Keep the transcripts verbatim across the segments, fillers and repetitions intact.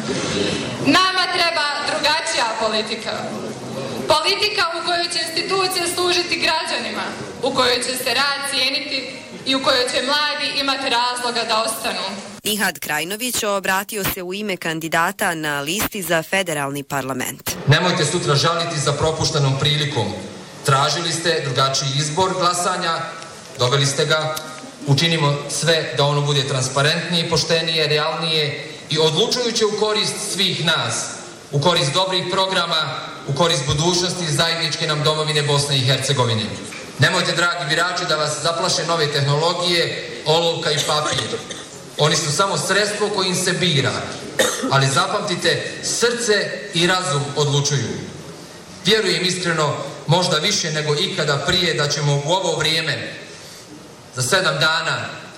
Nama treba drugačija politika. Politika u kojoj će institucije služiti građanima, u kojoj će se rad cijeniti i u kojoj će mladi imati razloga da ostanu. Nihad Krajnović obratio se u ime kandidata na listi za federalni parlament. Nemojte sutra žaliti za propuštenom prilikom. Tražili ste drugačiji izbor glasanja, dobili ste ga. Učinimo sve da ono bude transparentnije, poštenije, realnije i odlučujuće u korist svih nas, u korist dobrih programa, u korist budućnosti zajedničke nam domovine Bosne i Hercegovine. Nemojte, dragi birači, da vas zaplaše nove tehnologije, olovka i papir. Oni su samo sredstvo kojim se bira, ali zapamtite, srce i razum odlučuju. Vjerujem iskreno, možda više nego ikada prije, da ćemo u ovo vrijeme, za sedam dana,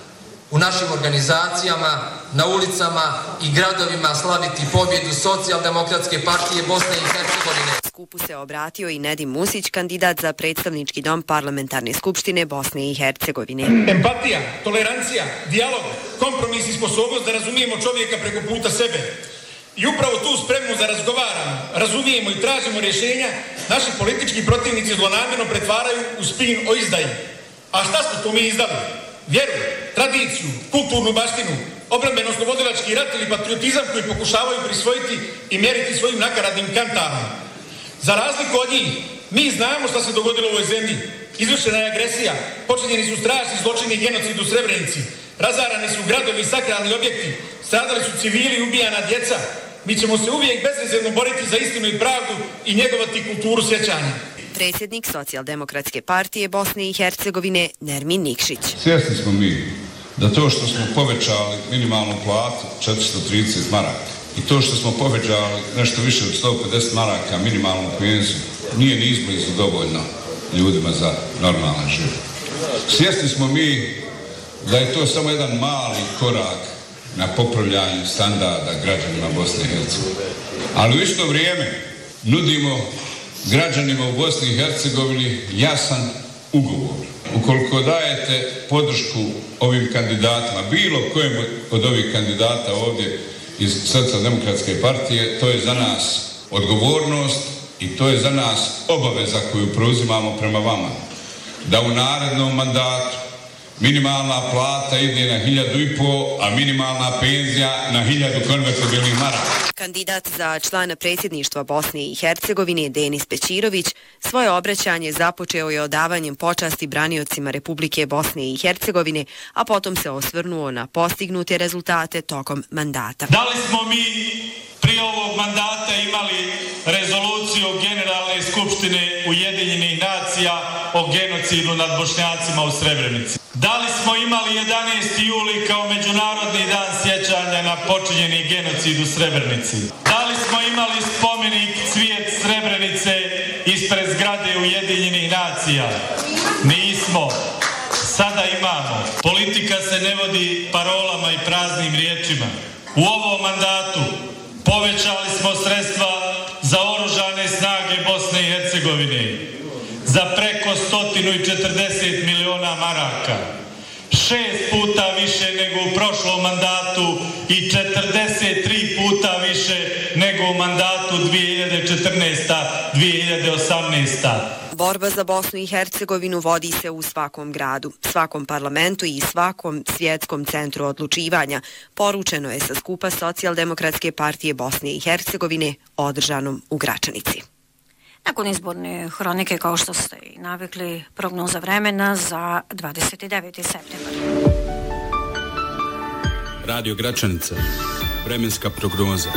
u našim organizacijama, na ulicama i gradovima slaviti pobjedu Socijaldemokratske partije Bosne i Hercegovine. Skupu se obratio i Nedim Musić, kandidat za predstavnički dom Parlamentarne skupštine Bosne i Hercegovine. Empatija, tolerancija, dijalog, kompromis i sposobnost da razumijemo čovjeka preko puta sebe. I upravo tu spremno da razgovaramo, razumijemo i tražimo rješenja, naši politički protivnici zlonamjerno pretvaraju u spin o izdaji. A šta smo to mi izdali? Vjeru, tradiciju, kulturnu baštinu, obrambeno-slobodilački rat ili patriotizam koji pokušavaju prisvojiti i mjeriti svojim nakaradnim kantama. Za razliku od njih, mi znamo šta se dogodilo u ovoj zemlji. Izvršena je agresija, počinjeni su strašni zločini i genocid u Srebrenici, razarani su gradovi i sakralni objekti, stradali su civili i ubijana djeca. Mi ćemo se uvijek bezrezervno boriti za istinu i pravdu i njegovati kulturu sjećanja. Predsjednik Socijaldemokratske partije Bosne i Hercegovine Nermin Nikšić. Svjesni smo mi da to što smo povećali minimalnu platu četiristo trideset maraka i to što smo povećali nešto više od sto pedeset maraka minimalnu penziju nije ni izblizu dovoljno ljudima za normalan život. Svjesni smo mi da je to samo jedan mali korak na popravljanju standarda građanima Bosne i Hercegovine. Ali u isto vrijeme nudimo građanima u Bosni i Hercegovini jasan ugovor. Ukoliko dajete podršku ovim kandidatima, bilo kojem od ovih kandidata ovdje iz Socijaldemokratske partije, to je za nas odgovornost i to je za nas obaveza koju preuzimamo prema vama. Da u narednom mandatu minimalna plata ide na hiljadu i po, a minimalna penzija na hiljadu konvertibilnih maraka. Kandidat za člana predsjedništva Bosne i Hercegovine Denis Pećirović svoje obraćanje započeo je odavanjem počasti braniocima Republike Bosne i Hercegovine, a potom se osvrnuo na postignute rezultate tokom mandata. Da li smo mi prije ovog mandata imali rezoluciju Generalne skupštine Ujedinjenih nacija o genocidu nad Bošnjacima u Srebrenici? Da li smo imali jedanaesti juli kao Međunarodni dan sjećanja na počinjeni genocid u Srebrenici? Da li smo imali spomenik Cvijet Srebrenice ispred zgrade Ujedinjenih nacija? Nismo. Sada imamo. Politika se ne vodi parolama i praznim riječima. U ovom mandatu povećali smo sredstva za oružane snage Bosne i Hercegovine za preko sto četrdeset miliona maraka. Šest puta više nego u prošlom mandatu i četrdeset tri puta više nego u mandatu dvije hiljade četrnaesta do dvije hiljade osamnaesta. Borba za Bosnu i Hercegovinu vodi se u svakom gradu, svakom parlamentu i svakom svjetskom centru odlučivanja, poručeno je sa skupa Socijaldemokratske partije Bosne i Hercegovine održanom u Gračanici. Nakon izborne hronike, kao što ste i navikli, prognoza vremena za dvadeset deveti septembar. Radio Gračanica, vremenska prognoza.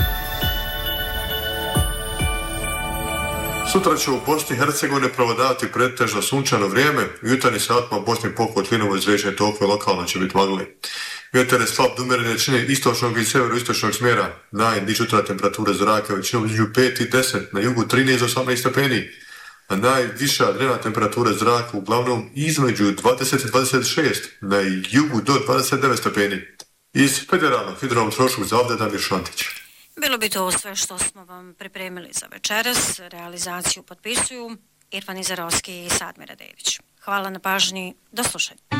Sutra će u Bosni i Hercegovini prevladavati pretežno sunčano vrijeme. U jutarnjim satima u Bosni Pokotlinovo izvećne tokove lokalno će biti magli. Vjetar je slab do umjerene jačine istočnog i severoistočnog smjera. Najniža jutarnja temperatura zraka većinom između pet i deset, na jugu trinaest do osamnaest stepeni. A najviša dnevna temperatura zraka uglavnom između dvadeset i dvadeset šest, na jugu do dvadeset devet stepeni. Iz Federalnog hidrometeorološkog zavoda Damir Šantić. Bilo bi to sve što smo vam pripremili za večeras. Realizaciju potpisuju Irfan Izarovski i Sadmir Adević. Hvala na pažnji. Do slušanja.